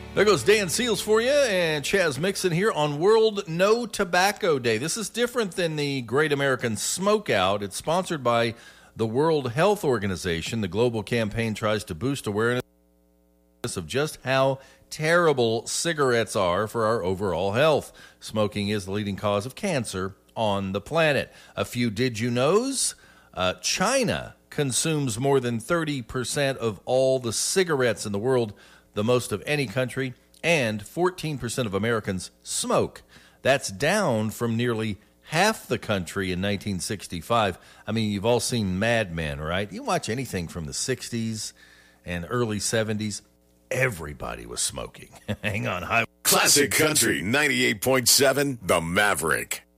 There goes Dan Seals for you, and Chaz Mixon here on World No Tobacco Day. This is different than the Great American Smokeout. It's sponsored by the World Health Organization. The global campaign tries to boost awareness of just how terrible cigarettes are for our overall health. Smoking is the leading cause of cancer on the planet. A few did-you-knows? China consumes more than 30% of all the cigarettes in the world, the most of any country, and 14% of Americans smoke. That's down from nearly half the country in 1965. I mean, you've all seen Mad Men, right? You watch anything from the 60s and early 70s, everybody was smoking. Hang on. Classic Country 98.7, The Maverick.